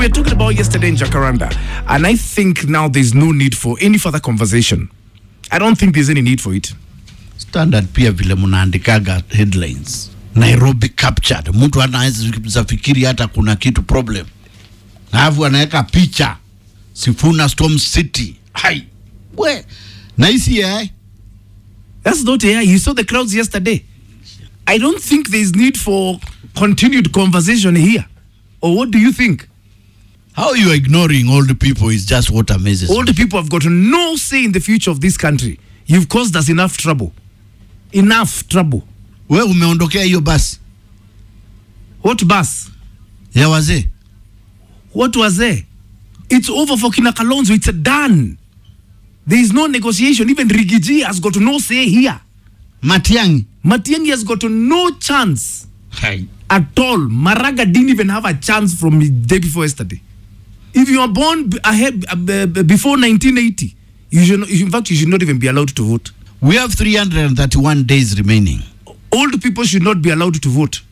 we were talking about yesterday in Jacaranda, and I think now there's no need for any further conversation. I don't think there's any need for it. Standard pia vile munaandikaga headlines. Nairobi captured. Mtu anaweza fikiri hata kuna kitu problem. Na hapo anaweka picha. Sifuna Storm City. Hai. We. Nice AI. That's not AI. You saw the crowds yesterday. I don't think there's need for continued conversation here. Or what do you think? How you ignoring old people is just what amazes me. Old people have got no say in the future of this country. You've caused us enough trouble. Enough trouble. We umeondokea hiyo bus. What bus? Ya wazee. What was there? It's over for Kina Kalonzo. It's done. There is no negotiation. Even Rigiji has got no say here. Matiang'i has got no chance at all. Maraga didn't even have a chance from the day before yesterday. If you are born before 1980, you should not even be allowed to vote. We have 331 days remaining. Old people should not be allowed to vote.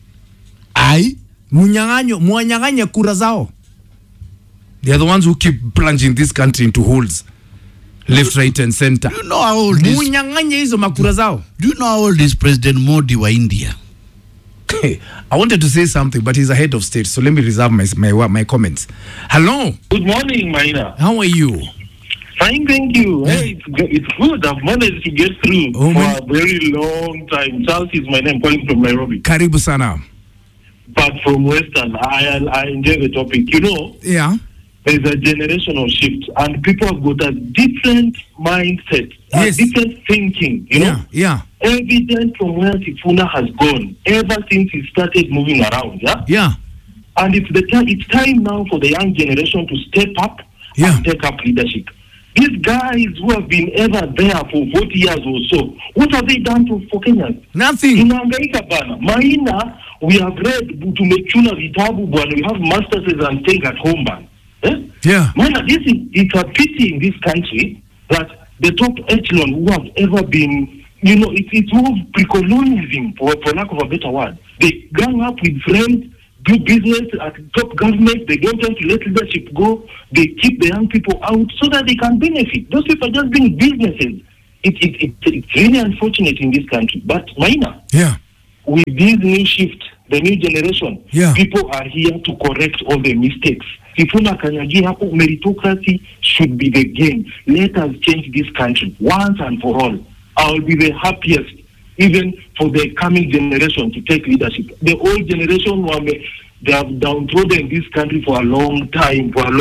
Muanyanganya kura zao. They are the ones who keep plunging this country into holes. Left, right, and center. Do you know how old is? Munyanganya hizo makura zao. Do you know how old is President Modi wa India? I wanted to say something, but he's a head of state, so let me reserve my comments. Hello. Good morning, Maina. How are you? Fine, thank you. Hey, it's good. I've managed to get through for a very long time. Charles is my name, calling from Nairobi. Karibu sana. But from Western, I enjoy the topic. You know, yeah, there's a generational shift, and people have got a different mindset, yes, a different thinking. You know, yeah. Evident from where Sifuna has gone ever since he started moving around. Yeah. And it's time now for the young generation to step up and take up leadership. These guys who have been ever there for 40 years or so, what have they done for Kenyans? Nothing. Tunahangaika bana. Maina, we have read tumechuna vitabu bwana, we have masters and staying at home bana. Yeah. Maina, it's a pity in this country that the top echelon who have ever been, you know, it's more pre-colonialism for lack of a better word. They gang up with friends, do business at top government. They don't want to let leadership go. They keep the young people out so that they can benefit. Those people are just doing businesses. It's really unfortunate in this country. But Maina, with this new shift, the new generation, people are here to correct all the mistakes. Sifuna Kanyagi hapo, meritocracy should be the game. Let us change this country once and for all. I will be the happiest, even for the coming generation, to take leadership. The old generation, they have downtrodden this country for a long time. Let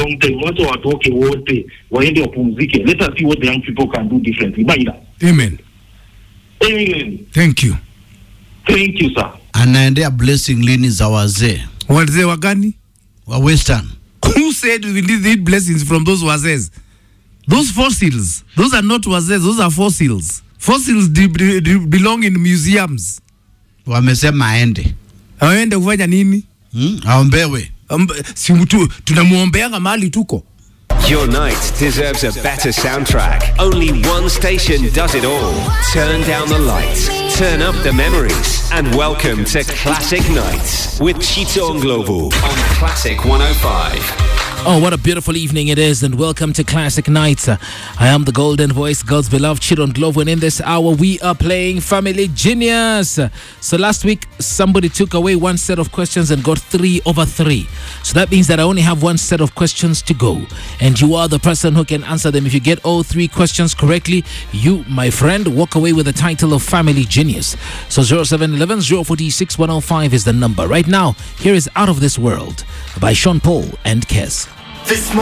us see what the young people can do differently. Amen. Thank you. Thank you, sir. Anaendea blessing lini za wazee. Wazee wagani? Wa Western. Who said we need blessings from those wazes? Those fossils. Those are not wazes, those are fossils. Fossils belong in museums. Wamesema aende. Aende kufanya nini? Aombewe. Si mtu tunamuombeanga mahali tuko. Your night deserves a better soundtrack. Only one station does it all. Turn down the lights, turn up the memories, and welcome to Classic Nights with Chito Nglovu on Classic 105. Oh, what a beautiful evening it is, and welcome to Classic Nights. I am the golden voice, God's beloved Chito Nglovu, and in this hour we are playing Family Genius. So last week somebody took away one set of questions and got 3 over 3. So that means that I only have one set of questions to go, and you are the person who can answer them. If you get all 3 questions correctly, you, my friend, walk away with the title of Family Genius. So 0711 046 105 is the number. Right now, here is Out of This World by Sean Paul and Kes.